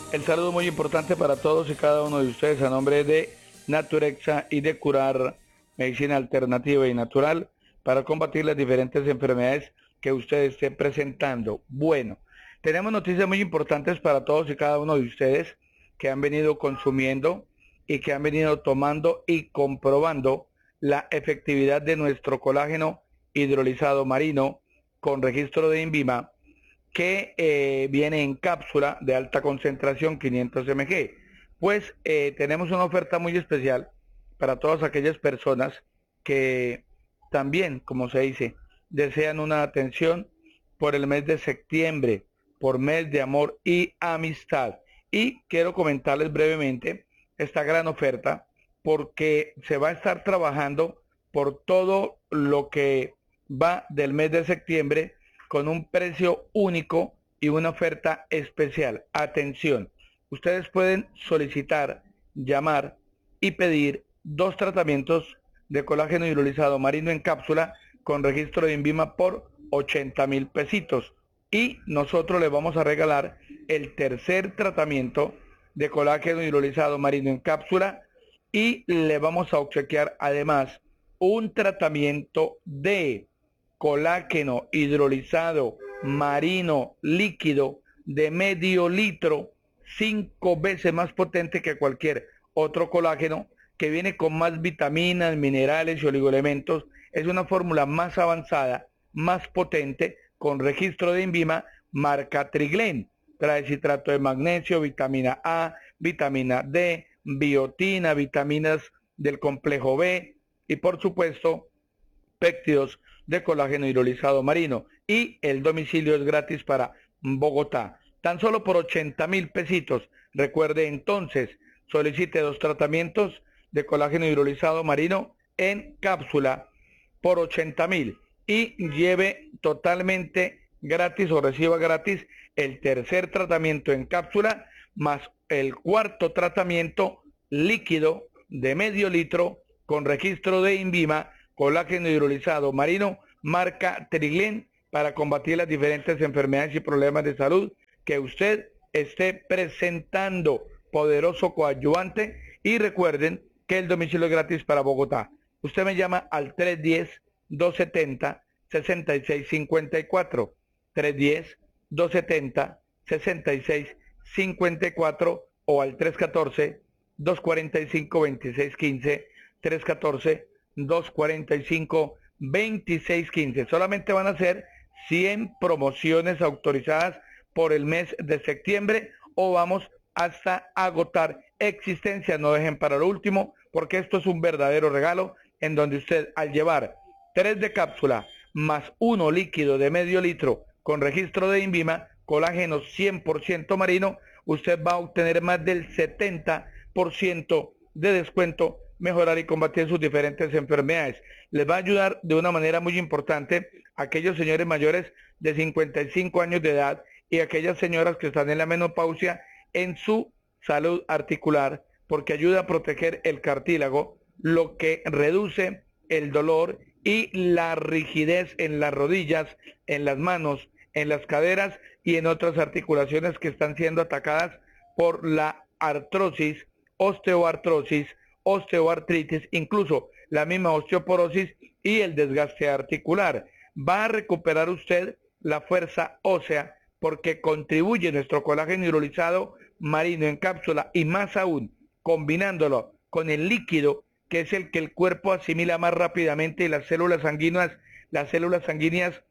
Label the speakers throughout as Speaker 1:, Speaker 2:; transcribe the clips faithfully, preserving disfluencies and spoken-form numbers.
Speaker 1: El saludo muy importante para todos y cada uno de ustedes a nombre de Naturexa y de Curar, medicina alternativa y natural para combatir las diferentes enfermedades que usted esté presentando. Bueno, tenemos noticias muy importantes para todos y cada uno de ustedes que han venido consumiendo y que han venido tomando y comprobando la efectividad de nuestro colágeno hidrolizado marino con registro de INVIMA, que eh, viene en cápsula de alta concentración quinientos miligramos. Pues eh, tenemos una oferta muy especial para todas aquellas personas que también, como se dice, desean una atención por el mes de septiembre, por mes de amor y amistad. Y quiero comentarles brevemente esta gran oferta porque se va a estar trabajando por todo lo que va del mes de septiembre con un precio único y una oferta especial. Atención, ustedes pueden solicitar, llamar y pedir dos tratamientos de colágeno hidrolizado marino en cápsula con registro de INVIMA por ochenta mil pesitos. Y nosotros les vamos a regalar el tercer tratamiento de colágeno hidrolizado marino en cápsula y le vamos a obsequiar además un tratamiento de colágeno hidrolizado marino líquido de medio litro, cinco veces más potente que cualquier otro colágeno, que viene con más vitaminas, minerales y oligoelementos. Es una fórmula más avanzada, más potente, con registro de INVIMA, marca Triglen. Trae citrato de magnesio, vitamina A, vitamina D, biotina, vitaminas del complejo B y por supuesto péptidos de colágeno hidrolizado marino. Y el domicilio es gratis para Bogotá. Tan solo por ochenta mil pesitos. Recuerde entonces, solicite dos tratamientos de colágeno hidrolizado marino en cápsula por ochenta mil y lleve totalmente gratis o reciba gratis el tercer tratamiento en cápsula más el cuarto tratamiento líquido de medio litro con registro de INVIMA, colágeno hidrolizado marino, marca Triglen, para combatir las diferentes enfermedades y problemas de salud que usted esté presentando. Poderoso coadyuvante. Y recuerden que el domicilio es gratis para Bogotá. Usted me llama al tres uno cero, dos siete cero, seis seis cinco cuatro, tres uno cero, dos siete cero, seis seis cinco cuatro o al tres uno cuatro, dos cuatro cinco, dos seis uno cinco, tres uno cuatro, dos cuatro cinco, dos seis uno cinco. Solamente van a ser cien promociones autorizadas por el mes de septiembre o vamos hasta agotar existencia. No dejen para lo último porque esto es un verdadero regalo en donde usted, al llevar tres de cápsula más uno líquido de medio litro con registro de INVIMA, colágeno cien por ciento marino, usted va a obtener más del setenta por ciento de descuento, mejorar y combatir sus diferentes enfermedades. Les va a ayudar de una manera muy importante a aquellos señores mayores de cincuenta y cinco años de edad y aquellas señoras que están en la menopausia en su salud articular, porque ayuda a proteger el cartílago, lo que reduce el dolor y la rigidez en las rodillas, en las manos, en las caderas y en otras articulaciones que están siendo atacadas por la artrosis, osteoartrosis, osteoartritis, incluso la misma osteoporosis y el desgaste articular. Va a recuperar usted la fuerza ósea porque contribuye nuestro colágeno hidrolizado marino en cápsula y más aún combinándolo con el líquido, que es el que el cuerpo asimila más rápidamente y las células sanguíneas, las células sanguíneas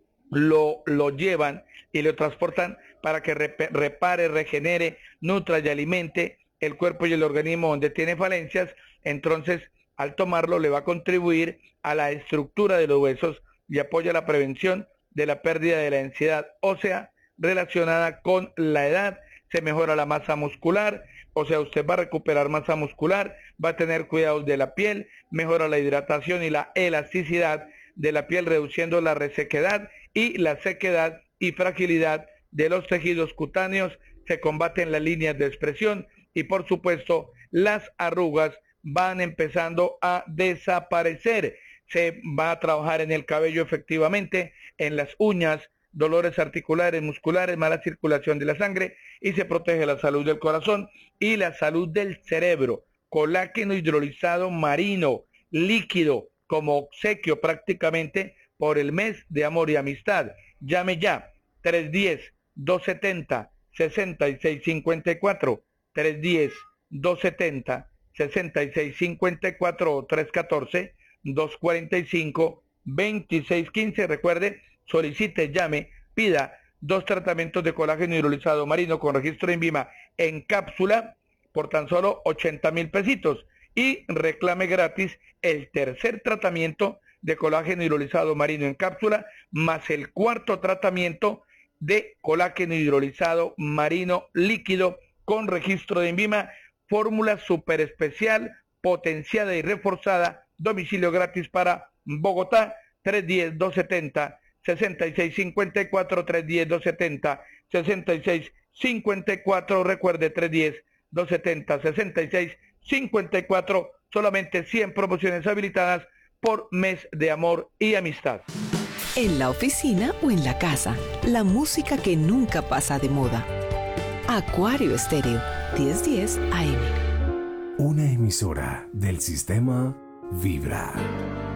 Speaker 1: lo, lo llevan y lo transportan para que repare, regenere, nutra y alimente el cuerpo y el organismo donde tiene falencias. Entonces, al tomarlo le va a contribuir a la estructura de los huesos y apoya la prevención de la pérdida de la densidad ósea relacionada con la edad. Se mejora la masa muscular, o sea, usted va a recuperar masa muscular, va a tener cuidados de la piel, mejora la hidratación y la elasticidad de la piel, reduciendo la resequedad y la sequedad y fragilidad de los tejidos cutáneos. Se combaten las líneas de expresión y por supuesto las arrugas van empezando a desaparecer. Se va a trabajar en el cabello efectivamente, en las uñas, dolores articulares, musculares, mala circulación de la sangre y se protege la salud del corazón y la salud del cerebro. Colágeno hidrolizado marino, líquido, como obsequio prácticamente por el mes de amor y amistad. Llame ya, tres uno cero, dos siete cero, seis seis cinco cuatro, tres uno cero, dos siete cero, seis seis cinco cuatro o tres uno cuatro, dos cuatro cinco, dos seis uno cinco. Recuerde, solicite, llame, pida dos tratamientos de colágeno hidrolizado marino con registro en INVIMA en cápsula por tan solo ochenta mil pesitos y reclame gratis el tercer tratamiento de colágeno hidrolizado marino en cápsula más el cuarto tratamiento de colágeno hidrolizado marino líquido con registro de INVIMA, fórmula super especial, potenciada y reforzada, domicilio gratis para Bogotá, tres uno cero, dos siete cero, seis seis cinco cuatro, tres uno cero, dos siete cero, seis seis cinco cuatro, recuerde tres uno cero, dos siete cero, seis seis cinco cuatro, solamente cien promociones habilitadas por mes de amor y amistad.
Speaker 2: En la oficina o en la casa, la música que nunca pasa de moda. Acuario Estéreo, diez diez A M.
Speaker 3: Una emisora del sistema Vibra.